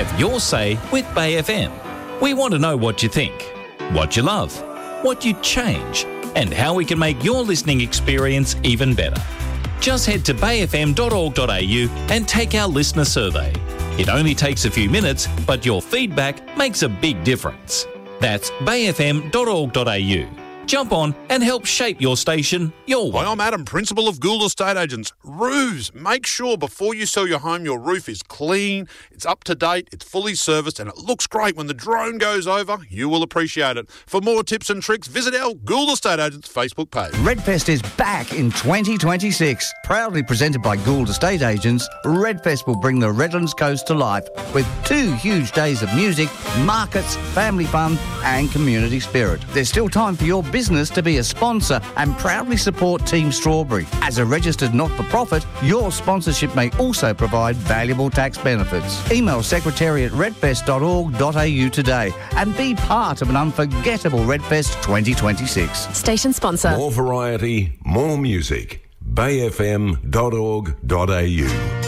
Have your say with Bay FM. We want to know what you think, what you love, what you'd change, and how we can make your listening experience even better. Just head to bayfm.org.au and take our listener survey. It only takes a few minutes, but your feedback makes a big difference. That's bayfm.org.au. Jump on and help shape your station your way. Hi, I'm Adam, Principal of Gould Estate Agents. Roofs. Make sure before you sell your home, your roof is clean, it's up to date, it's fully serviced, and it looks great when the drone goes over. You will appreciate it. For more tips and tricks, visit our Gould Estate Agents Facebook page. Redfest is back in 2026. Proudly presented by Gould Estate Agents, Redfest will bring the Redlands Coast to life with 2 huge days of music, markets, family fun and community spirit. There's still time for your business to be a sponsor and proudly support Team Strawberry. As a registered not-for-profit, your sponsorship may also provide valuable tax benefits. Email secretary@redfest.org.au today and be part of an unforgettable Redfest 2026. Station sponsor. More variety, more music. bayfm.org.au